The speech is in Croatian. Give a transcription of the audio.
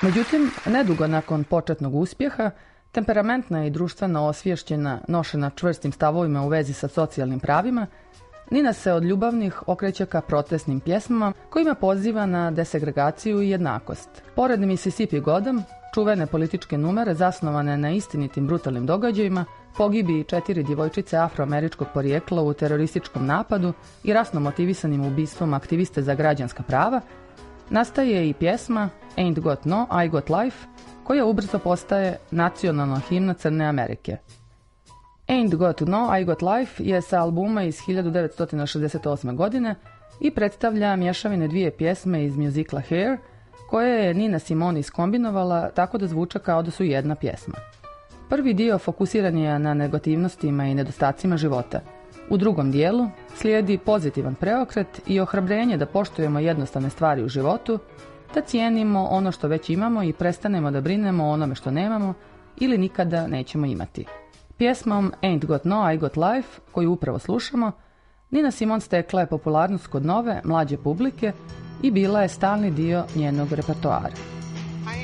Međutim, nedugo nakon početnog uspjeha, temperamentna i društveno osviješćena, nošena čvrstim stavovima u vezi sa socijalnim pravima, Nina se od ljubavnih okreće ka protestnim pjesmama kojima poziva na desegregaciju i jednakost. Pored Mississippi Goddam, čuvene političke numere zasnovane na istinitim brutalnim događajima, pogibiji 4 djevojčice afroameričkog porijekla u terorističkom napadu i rasno motivisanim ubistvom aktiviste za građanska prava, nastaje i pjesma Ain't Got No, I Got Life, koja ubrzo postaje nacionalna himna Crne Amerike. Ain't Got No, I Got Life je sa albuma iz 1968. godine i predstavlja mješavine dvije pjesme iz mjuzikla Hair, koje je Nina Simone iskombinovala tako da zvuče kao da su jedna pjesma. Prvi dio fokusiran je na negativnostima i nedostacima života. U drugom dijelu slijedi pozitivan preokret i ohrabrenje da poštujemo jednostavne stvari u životu, da cijenimo ono što već imamo i prestanemo da brinemo o onome što nemamo ili nikada nećemo imati. Pjesmom Ain't Got No, I Got Life, koju upravo slušamo, Nina Simone stekla je popularnost kod nove, mlađe publike i bila je stalni dio njenog repertoara.